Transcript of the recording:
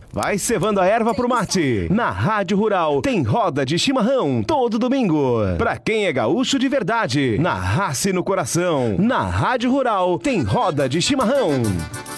Vai cevando a erva pro mate. Na Rádio Rural tem roda de chimarrão todo domingo. Pra quem é gaúcho de verdade, na raça e no coração. Na Rádio Rural tem roda de chimarrão.